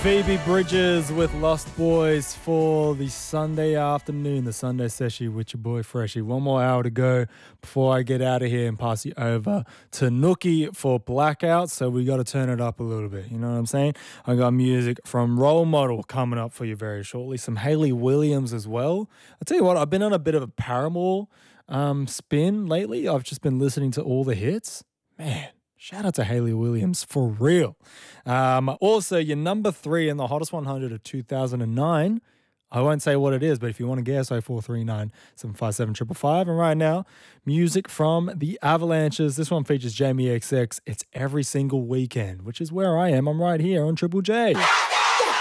Phoebe Bridges with Lost Boys for the Sunday afternoon, the Sunday session with your boy Freshie. One more hour to go before I get out of here and pass you over to Nookie for Blackout. So we got to turn it up a little bit. You know what I'm saying? I got music from Role Model coming up for you very shortly. Some Hayley Williams as well. I'll tell you what, I've been on a bit of a Paramore spin lately. I've just been listening to all the hits. Man. Shout out to Hayley Williams, for real. Also, your number 3 in the Hottest 100 of 2009. I won't say what it is, but if you want to guess, 0439 757 555. And right now, music from the Avalanches. This one features Jamie XX. It's Every Single Weekend, which is where I am. I'm right here on Triple J.